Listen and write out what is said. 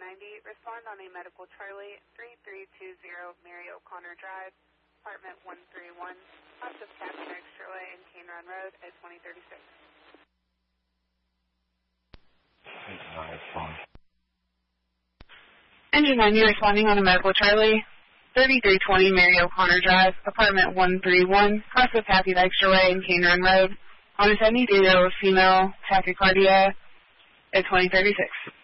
90, respond on a medical Charlie 3320 Mary O'Connor Drive, apartment 131, south of Captain Extra Way and Cane Run Road at 2036. Engine 90 responding on a medical Charlie 3320 Mary O'Connor Drive, apartment 131, cross of Happy Extra Way and Cane Run Road, on a 72-year-old female tachycardia at 2036.